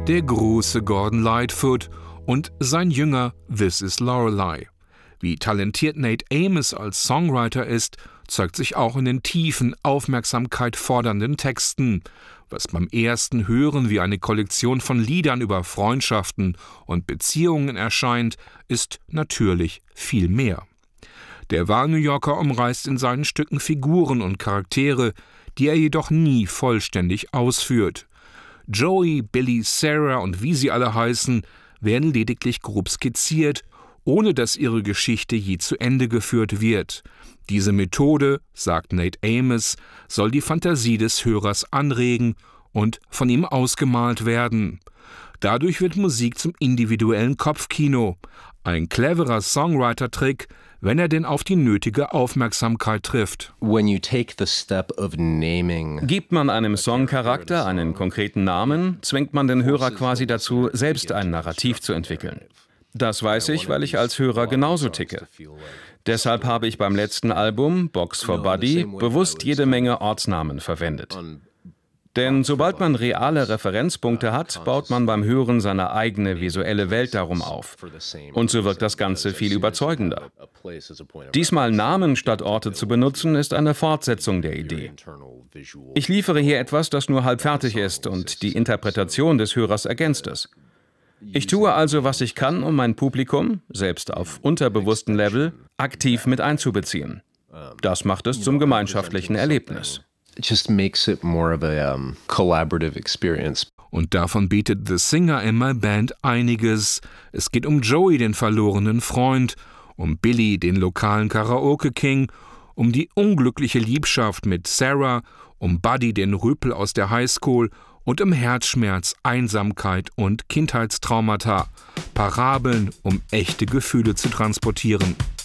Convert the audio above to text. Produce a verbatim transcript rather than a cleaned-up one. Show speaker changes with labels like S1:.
S1: der große Gordon Lightfoot und sein Jünger This Is Lorelei. Wie talentiert Nate Amos als Songwriter ist, zeigt sich auch in den tiefen, Aufmerksamkeit fordernden Texten, was beim ersten Hören wie eine Kollektion von Liedern über Freundschaften und Beziehungen erscheint, ist natürlich viel mehr. Der Wahl-New Yorker umreißt in seinen Stücken Figuren und Charaktere, die er jedoch nie vollständig ausführt. Joey, Billy, Sarah und wie sie alle heißen, werden lediglich grob skizziert, ohne dass ihre Geschichte je zu Ende geführt wird. Diese Methode, sagt Nate Amos, soll die Fantasie des Hörers anregen und von ihm ausgemalt werden. Dadurch wird Musik zum individuellen Kopfkino, ein cleverer Songwriter-Trick, wenn er denn auf die nötige Aufmerksamkeit trifft.
S2: When you take the step of naming,
S3: Gibt man einem Song Charakter einen konkreten Namen, zwingt man den Hörer quasi dazu, selbst ein Narrativ zu entwickeln. Das weiß ich, weil ich als Hörer genauso ticke. Deshalb habe ich beim letzten Album, Box for Buddy, bewusst jede Menge Ortsnamen verwendet. Denn sobald man reale Referenzpunkte hat, baut man beim Hören seine eigene visuelle Welt darum auf. Und so wirkt das Ganze viel überzeugender. Diesmal Namen statt Orte zu benutzen, ist eine Fortsetzung der Idee. Ich liefere hier etwas, das nur halb fertig ist und die Interpretation des Hörers ergänzt es. Ich tue also, was ich kann, um mein Publikum, selbst auf unterbewussten Level, aktiv mit einzubeziehen. Das macht es zum gemeinschaftlichen Erlebnis.
S2: it just makes it more of a um, collaborative experience.
S1: Und davon bietet The Singer in My Band einiges. Es geht um Joey, den verlorenen Freund, um Billy, den lokalen Karaoke-King, um die unglückliche Liebschaft mit Sarah, um Buddy, den Rüpel aus der Highschool und um Herzschmerz, Einsamkeit und Kindheitstraumata. Parabeln, um echte Gefühle zu transportieren.